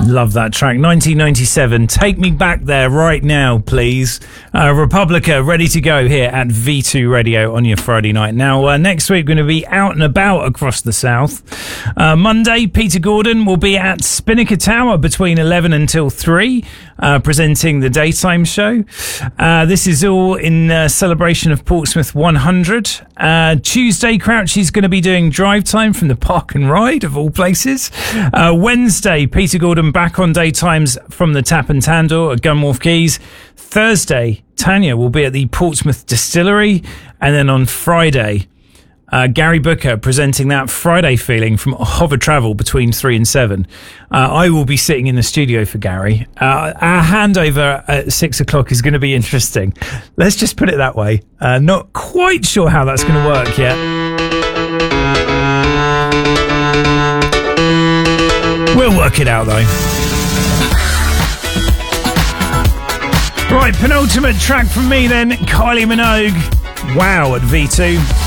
Love that track. 1997. Take me back there right now, please. Republica ready to go here at V2 Radio on your Friday night. Now, next week, we're going to be out and about across the south. Monday, Peter Gordon will be at Spinnaker Tower between 11 until 3, presenting the daytime show. This is all in celebration of Portsmouth 100. Tuesday, Crouchy's going to be doing drive time from the Park and Ride, of all places. Wednesday, Peter Gordon back on daytimes from the Tap and Tandor at Gunwharf Quays. Thursday, Tanya will be at the Portsmouth Distillery. And then on Friday, Gary Booker presenting that Friday feeling from Hover Travel between 3 and 7. I will be sitting in the studio for Gary. Our handover at 6 o'clock is going to be interesting. Let's just put it that way. Not quite sure how that's going to work yet. We'll work it out though. Right, penultimate track from me then, Kylie Minogue. Wow at V2.